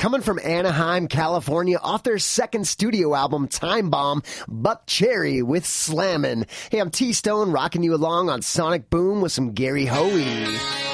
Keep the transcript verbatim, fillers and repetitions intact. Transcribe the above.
coming from Anaheim, California, off their second studio album, Time Bomb, Buck Cherry with Slammin'. Hey, I'm T-Stone, rocking you along on Sonic Boom with some Gary Hoey.